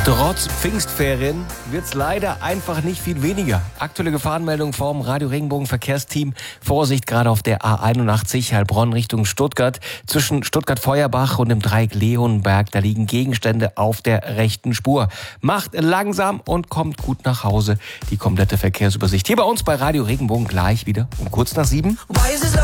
Trotz Pfingstferien wird's leider einfach nicht viel weniger. Aktuelle Gefahrenmeldung vom Radio Regenbogen Verkehrsteam. Vorsicht gerade auf der A81 Heilbronn Richtung Stuttgart. Zwischen Stuttgart-Feuerbach und dem Dreieck Leonberg. Da liegen Gegenstände auf der rechten Spur. Macht langsam und kommt gut nach Hause. Die komplette Verkehrsübersicht hier bei uns bei Radio Regenbogen gleich wieder um kurz nach 7.